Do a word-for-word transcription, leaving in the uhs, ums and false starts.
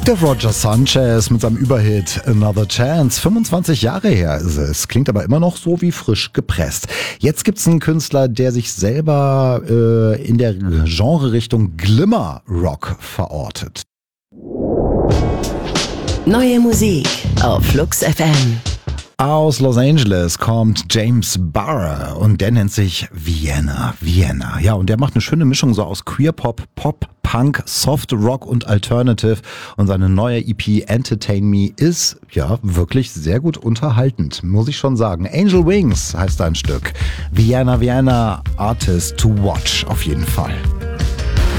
Active Roger Sanchez mit seinem Überhit Another Chance. fünfundzwanzig Jahre her ist es. Klingt aber immer noch so wie frisch gepresst. Jetzt gibt's einen Künstler, der sich selber äh, in der Genre-Richtung Glimmer Rock verortet. Neue Musik auf Flux F M. Aus Los Angeles kommt James Barra und der nennt sich Vienna. Vienna. Ja, und der macht eine schöne Mischung so aus Queer-Pop, Pop, Punk, Soft Rock und Alternative. Und seine neue E P Entertain Me ist, ja, wirklich sehr gut unterhaltend, muss ich schon sagen. Angel Wings heißt ein Stück. Vienna, Vienna, Artist to Watch auf jeden Fall.